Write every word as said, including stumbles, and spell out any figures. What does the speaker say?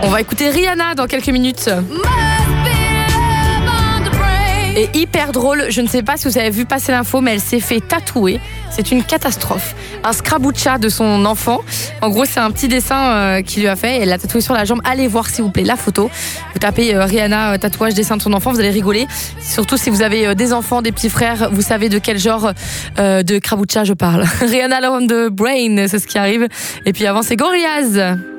On va écouter Rihanna dans quelques minutes. Et hyper drôle, je ne sais pas si vous avez vu passer l'info, mais elle s'est fait tatouer. C'est une catastrophe. Un scrabucha de son enfant. En gros, c'est un petit dessin euh, qu'il lui a fait. Elle l'a tatoué sur la jambe. Allez voir, s'il vous plaît, la photo. Vous tapez euh, Rihanna, euh, tatouage, dessin de son enfant, vous allez rigoler. Surtout si vous avez euh, des enfants, des petits frères, vous savez de quel genre euh, de scrabucha je parle. Rihanna on the Brain, c'est ce qui arrive. Et puis avant, c'est Gorillaz.